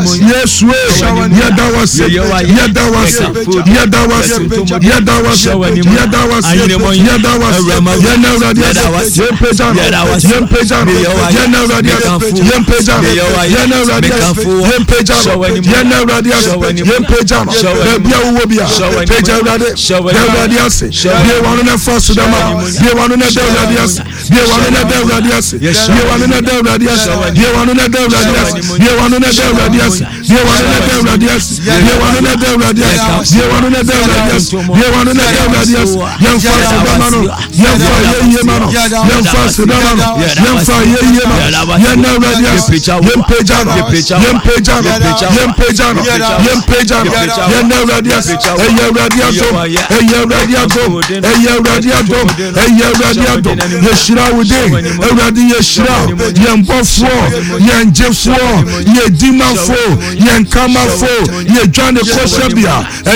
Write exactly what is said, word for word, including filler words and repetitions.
Yesu yada wase yada wase yada wase yada wase yada wase yada wase yana radia yempeja yempeja yana radia yempeja yana radia yempeja yana radia yempeja bia wo bia peja radia radia se bia wanu na force dama bia wanu na radia se bia wanu na radia se bia wanu na radia se bia wanu na radia se bia wanu na radia se bia wanu na radia se bia wanu na radia se bia wanu na radia se bia wanu na radia se yem force dama no yem fa ye mano yem force dama no yem fa ye ye mano yana radia yem peja yem peja yem peja yem peja yana radia eya radia to eya radia to eya radia to eya radia to yeshira wude ewradi yeshira yem bofo yem jefo ye dimafo yem kamafo ye dwane kosebia